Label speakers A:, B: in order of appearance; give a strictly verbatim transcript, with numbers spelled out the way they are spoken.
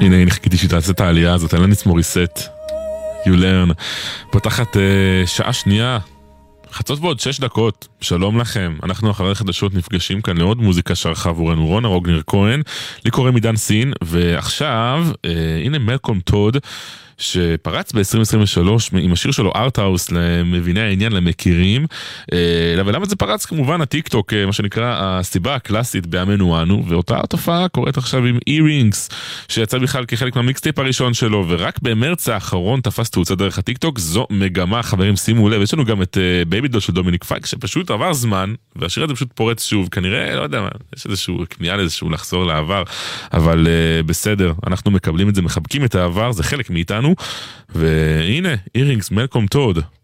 A: הנה, אני חיכיתי שתעשה את העלייה הזאת, אלניס מוריסט, You Learn, פותחת uh, שעה שנייה, חצות ועוד שש דקות, שלום לכם, אנחנו אחרי חדשות נפגשים כאן לעוד מוזיקה שערכה עבורנו רונה רוגנר כהן, לי קורא מדן סין, ועכשיו, uh, הנה מלקום טוד, שפרץ ב-עשרים עשרים ושלוש עם השיר שלו ארטהאוס למביני העניין למכירים, ולמה זה פרץ? כמובן הטיק טוק, מה שנקרא הסיבה הקלאסית בימינו אנו, ואותה התופעה קורית עכשיו עם אירינגס שיצא בכלל כחלק מהמיקסטייפ הראשון שלו, ורק במרץ האחרון תפס תאוצה דרך הטיק טוק. זו מגמה, חברים, שימו לב, יש לנו גם את בייבי דול של דומיניק פייק שפשוט עבר זמן והשיר הזה פשוט פורץ שוב, כנראה, לא יודע מה, יש איזשהו כמיהה לאיזשהו לחזור לעבר, אבל uh, בסדר, אנחנו מקבלים את זה, מחבקים את העבר, זה חלק מאיתנו, והנה, אירינגס, מלקום טוד.